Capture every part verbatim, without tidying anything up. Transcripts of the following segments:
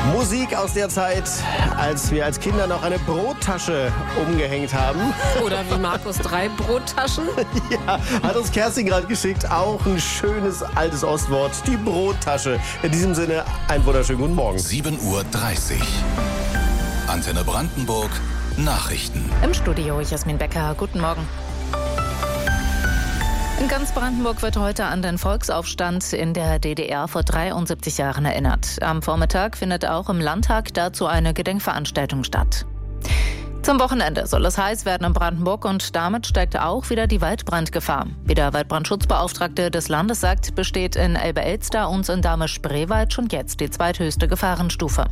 Musik aus der Zeit, als wir als Kinder noch eine Brottasche umgehängt haben. Oder wie Markus drei Brottaschen. Ja, hat uns Kerstin gerade geschickt. Auch ein schönes altes Ostwort, die Brottasche. In diesem Sinne, einen wunderschönen guten Morgen. sieben Uhr dreißig. Antenne Brandenburg, Nachrichten. Im Studio Jasmin Becker, guten Morgen. In ganz Brandenburg wird heute an den Volksaufstand in der D D R vor dreiundsiebzig Jahren erinnert. Am Vormittag findet auch im Landtag dazu eine Gedenkveranstaltung statt. Zum Wochenende soll es heiß werden in Brandenburg und damit steigt auch wieder die Waldbrandgefahr. Wie der Waldbrandschutzbeauftragte des Landes sagt, besteht in Elbe-Elster und in Dahme-Spreewald schon jetzt die zweithöchste Gefahrenstufe.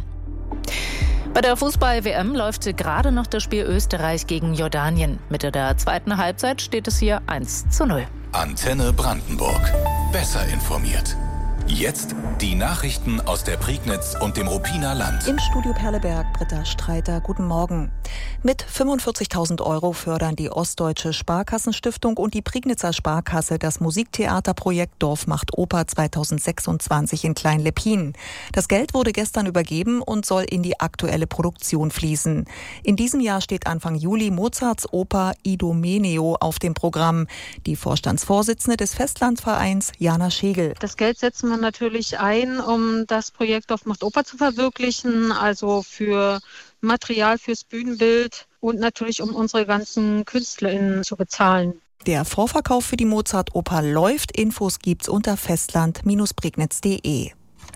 Bei der Fußball-W M läuft gerade noch das Spiel Österreich gegen Jordanien. Mitte der zweiten Halbzeit steht es hier eins zu null. Antenne Brandenburg. Besser informiert. Jetzt die Nachrichten aus der Prignitz und dem Ruppiner Land. Im Studio Perleberg, Britta Streiter, guten Morgen. Mit fünfundvierzigtausend Euro fördern die Ostdeutsche Sparkassenstiftung und die Prignitzer Sparkasse das Musiktheaterprojekt Dorf macht Oper zweitausendsechsundzwanzig in Klein-Leppin. Das Geld wurde gestern übergeben und soll in die aktuelle Produktion fließen. In diesem Jahr steht Anfang Juli Mozarts Oper Idomeneo auf dem Programm. Die Vorstandsvorsitzende des Festlandvereins, Jana Schegel. Das Geld setzen wir natürlich ein, um das Projekt Dorf macht Oper zu verwirklichen, also für Material fürs Bühnenbild und natürlich um unsere ganzen KünstlerInnen zu bezahlen. Der Vorverkauf für die Mozart-Oper läuft. Infos gibt's unter festland Bindestrich prignitz punkt de.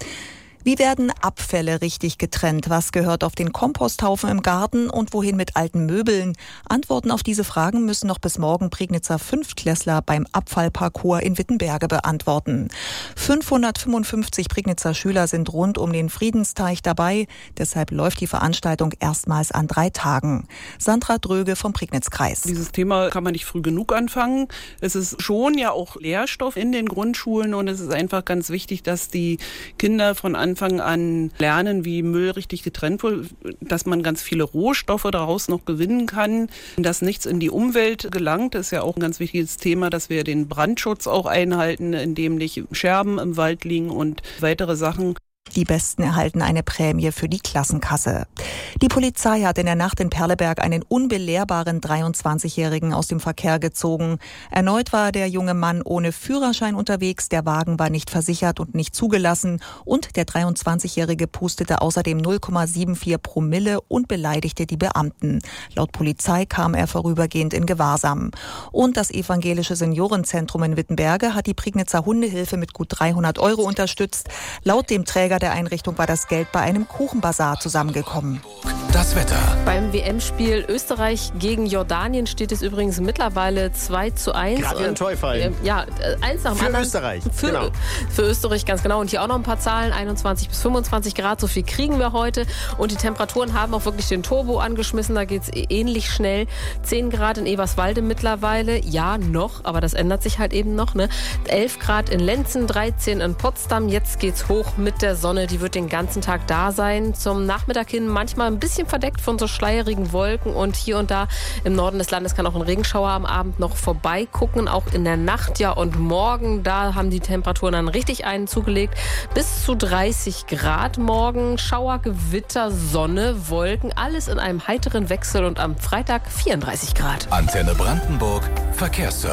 Wie werden Abfälle richtig getrennt? Was gehört auf den Komposthaufen im Garten und wohin mit alten Möbeln? Antworten auf diese Fragen müssen noch bis morgen Prignitzer Fünftklässler beim Abfallparcours in Wittenberge beantworten. fünfhundertfünfundfünfzig Prignitzer Schüler sind rund um den Friedensteich dabei. Deshalb läuft die Veranstaltung erstmals an drei Tagen. Sandra Dröge vom Prignitzkreis. Dieses Thema kann man nicht früh genug anfangen. Es ist schon ja auch Lehrstoff in den Grundschulen und es ist einfach ganz wichtig, dass die Kinder von Anfang an lernen, wie Müll richtig getrennt wird, dass man ganz viele Rohstoffe daraus noch gewinnen kann, dass nichts in die Umwelt gelangt. Das ist ja auch ein ganz wichtiges Thema, dass wir den Brandschutz auch einhalten, indem nicht Scherben im Wald liegen und weitere Sachen. Die Besten erhalten eine Prämie für die Klassenkasse. Die Polizei hat in der Nacht in Perleberg einen unbelehrbaren dreiundzwanzigjährigen aus dem Verkehr gezogen. Erneut war der junge Mann ohne Führerschein unterwegs, der Wagen war nicht versichert und nicht zugelassen und der dreiundzwanzigjährige pustete außerdem null Komma vierundsiebzig Promille und beleidigte die Beamten. Laut Polizei kam er vorübergehend in Gewahrsam. Und das evangelische Seniorenzentrum in Wittenberge hat die Prignitzer Hundehilfe mit gut dreihundert Euro unterstützt. Laut dem Träger der Einrichtung war das Geld bei einem Kuchenbazar zusammengekommen. Das Wetter. Beim W M-Spiel Österreich gegen Jordanien steht es übrigens mittlerweile zwei zu eins. Gerade wie ein Teufel. Äh, ja, eins nach dem Für anderen. Österreich, Für, genau. Für Österreich, ganz genau. Und hier auch noch ein paar Zahlen, einundzwanzig bis fünfundzwanzig Grad, so viel kriegen wir heute. Und die Temperaturen haben auch wirklich den Turbo angeschmissen, da geht es ähnlich schnell. zehn Grad in Eberswalde mittlerweile, ja noch, aber das ändert sich halt eben noch. Ne? elf Grad in Lenzen, dreizehn in Potsdam, jetzt geht's hoch mit der Sonne, die wird den ganzen Tag da sein. Zum Nachmittag hin manchmal ein bisschen verdeckt von so schleierigen Wolken und hier und da im Norden des Landes kann auch ein Regenschauer am Abend noch vorbeigucken, auch in der Nacht, ja, und morgen, da haben die Temperaturen dann richtig einen zugelegt, bis zu dreißig Grad morgen, Schauer, Gewitter, Sonne, Wolken, alles in einem heiteren Wechsel und am Freitag vierunddreißig Grad. Antenne Brandenburg, Verkehrsservice.